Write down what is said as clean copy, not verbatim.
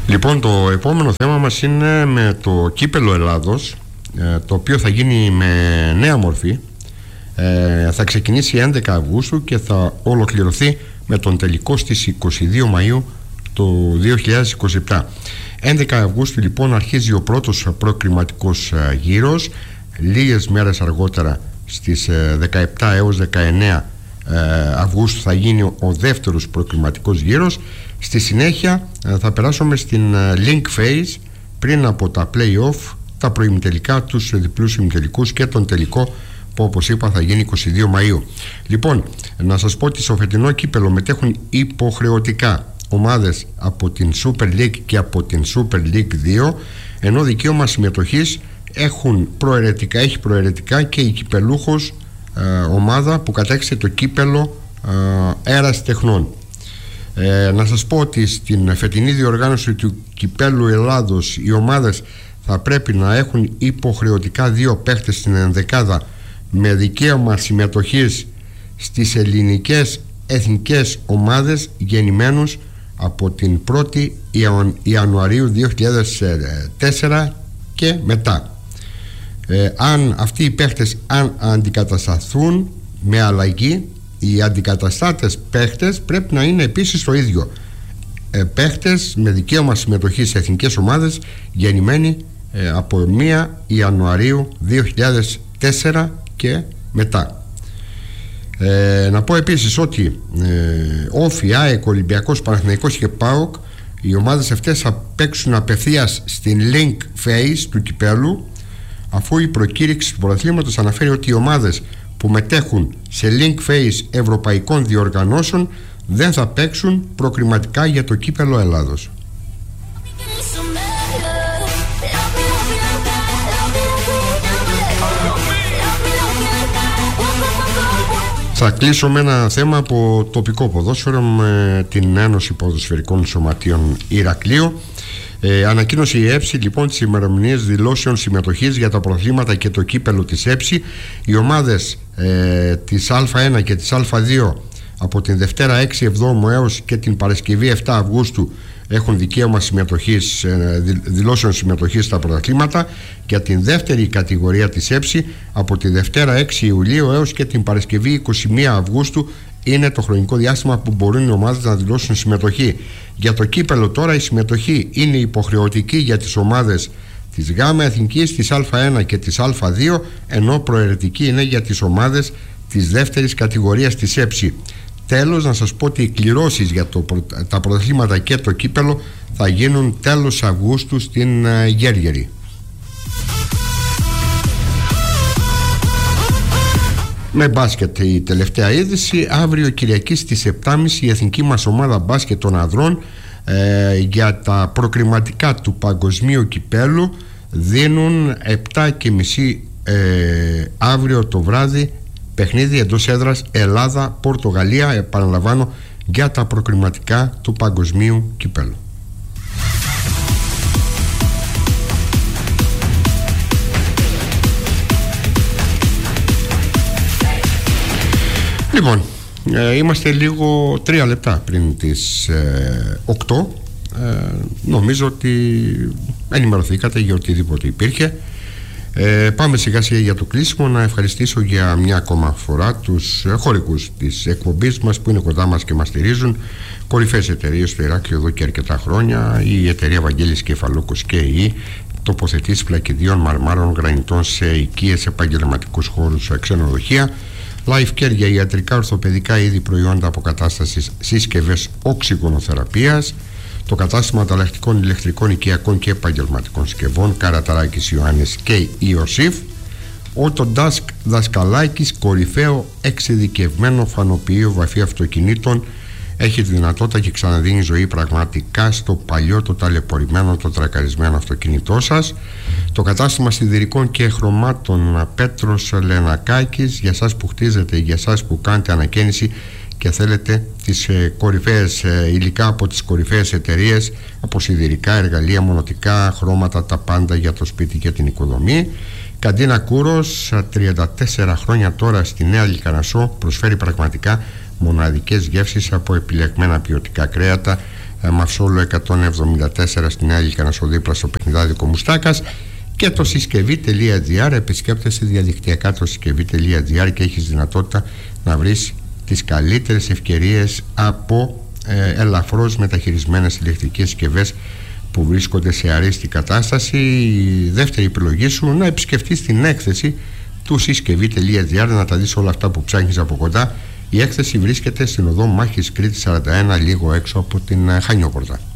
Λοιπόν, το επόμενο θέμα μας είναι με το κύπελλο Ελλάδος, το οποίο θα γίνει με νέα μορφή. Θα ξεκινήσει 11 Αυγούστου και θα ολοκληρωθεί με τον τελικό στις 22 Μαΐου του 2027. 11 Αυγούστου λοιπόν αρχίζει ο πρώτος προκριματικός γύρος. Λίγες μέρες αργότερα, στις 17 έως 19 Αυγούστου, θα γίνει ο δεύτερος προκριματικός γύρος. Στη συνέχεια θα περάσουμε στην link phase πριν από τα play-off, τα προημιτελικά, τους διπλούς ημιτελικούς και τον τελικό που, όπως είπα, θα γίνει 22 Μαΐου. Λοιπόν, να σας πω ότι στο φετινό κύπελλο μετέχουν υποχρεωτικά ομάδες από την Super League και από την Super League 2, ενώ δικαίωμα συμμετοχής έχει προαιρετικά και η κυπελούχος ομάδα που κατέκτησε το κύπελλο Αέρας Τεχνών. Να σας πω ότι στην φετινή διοργάνωση του κυπέλλου Ελλάδος οι ομάδες θα πρέπει να έχουν υποχρεωτικά 2 παίχτες στην ενδεκάδα με δικαίωμα συμμετοχής στις ελληνικές εθνικές ομάδες γεννημένους από την 1η Ιανουαρίου 2004 και μετά. Αν αυτοί οι παίχτες αντικατασταθούν με αλλαγή, οι αντικαταστάτες παίχτες πρέπει να είναι επίσης το ίδιο. Παίχτες με δικαίωμα συμμετοχής σε εθνικές ομάδες γεννημένοι από 1 Ιανουαρίου 2004 και μετά. Να πω επίσης ότι Όφη, ΑΕΚ, Ολυμπιακός, Παναθηναϊκός και ΠΑΟΚ, οι ομάδες αυτές θα παίξουν απευθείας στην link phase του κυπέλλου, αφού η προκήρυξη του πρωταθλήματος αναφέρει ότι οι ομάδες που μετέχουν σε link phase ευρωπαϊκών διοργανώσεων δεν θα παίξουν προκριματικά για το κύπελλο Ελλάδος. Θα κλείσω με ένα θέμα από τοπικό ποδόσφαιρο, με την Ένωση Ποδοσφαιρικών Σωματείων Ηρακλείου. Ανακοίνωσε η ΕΨΗ λοιπόν τις ημερομηνίες δηλώσεων συμμετοχής για τα πρωταθλήματα και το κύπελλο της ΕΨΗ. Οι ομάδες της Α1 και της Α2 από την Δευτέρα 6 Εβδόμου έως και την Παρασκευή 7 Αυγούστου έχουν δικαίωμα συμμετοχής, δηλώσεων συμμετοχής στα πρωταθλήματα. Για την δεύτερη κατηγορία της ΕΨΗ από τη Δευτέρα 6 Ιουλίου έως και την Παρασκευή 21 Αυγούστου είναι το χρονικό διάστημα που μπορούν οι ομάδες να δηλώσουν συμμετοχή. Για το κύπελλο τώρα η συμμετοχή είναι υποχρεωτική για τις ομάδες της ΓΑΜΑ Εθνικής, της Α1 και της Α2, ενώ προαιρετική είναι για τις ομάδες της δεύτερης κατηγορίας της ΕΨΗ. Τέλος, να σας πω ότι οι κληρώσεις για τα πρωταθλήματα και το κύπελλο θα γίνουν τέλος Αυγούστου στην Γέργερη. Με μπάσκετ η τελευταία είδηση. Αύριο Κυριακή στις 7.30 η εθνική μας ομάδα μπάσκετ των ανδρών για τα προκριματικά του παγκοσμίου κυπέλλου δίνουν 7.30 αύριο το βράδυ παιχνίδι εντός έδρας Ελλάδα-Πορτογαλία, επαναλαμβάνω, για τα προκριματικά του παγκοσμίου κυπέλλου. Λοιπόν, είμαστε λίγο 3 λεπτά πριν τις 8. Νομίζω ότι ενημερωθήκατε για οτιδήποτε υπήρχε. Πάμε σιγά σιγά για το κλείσιμο. Να ευχαριστήσω για μια ακόμα φορά τους χωρικούς της εκπομπής μας που είναι κοντά μας και μας στηρίζουν. Κορυφαίες εταιρείες στο Ηράκλειο εδώ και αρκετά χρόνια. Η εταιρεία Βαγγέλης Κεφαλόκος και η τοποθετήσεις πλακιδίων, μαρμάρων, γρανιτών σε οικίες, επαγγελματικούς χώρους, ξενοδοχεία. Life Care για ιατρικά ορθοπαιδικά είδη προϊόντα αποκατάστασης, συσκευές οξυγονοθεραπείας. Το κατάστημα ανταλλακτικών ηλεκτρικών, οικιακών και επαγγελματικών συσκευών Καραταράκης Ιωάννης και Ιωσήφ. Autodesk Δασκαλάκης, κορυφαίο εξειδικευμένο φανοποιείο βαφή αυτοκινήτων. Έχει τη δυνατότητα και ξαναδίνει ζωή πραγματικά στο παλιό, το ταλαιπωρημένο, το τρακαρισμένο αυτοκίνητό σας. Το κατάστημα σιδηρικών και χρωμάτων Πέτρος Λενακάκης, για σας που χτίζετε, για σας που κάνετε ανακαίνιση και θέλετε τις κορυφαίες υλικά από τις κορυφαίες εταιρείες, από σιδηρικά, εργαλεία, μονοτικά, χρώματα, τα πάντα για το σπίτι και την οικοδομή. Καντίνα Κούρος, 34 χρόνια τώρα στη Νέα Λυκαρασσό, προσφέρει πραγματικά μοναδικές γεύσεις από επιλεγμένα ποιοτικά κρέατα Μαυσόλο 174 στην Νέα Λυκανασό δίπλα στο παιχνιδάδικο Μουστάκας. Και το συσκευή.gr, επισκέπτεσαι διαδικτυακά το συσκευή.gr και έχεις δυνατότητα να βρεις τις καλύτερες ευκαιρίες από ελαφρώς μεταχειρισμένες ηλεκτρικές συσκευές που βρίσκονται σε αρέστη κατάσταση. Η δεύτερη επιλογή σου να επισκεφτείς την έκθεση του συσκευή.gr, να τα δεις όλα αυτά που ψάχνεις από κοντά. Η έκθεση βρίσκεται στην οδό Μάχης Κρήτης 41, λίγο έξω από την Χανιόπορτα.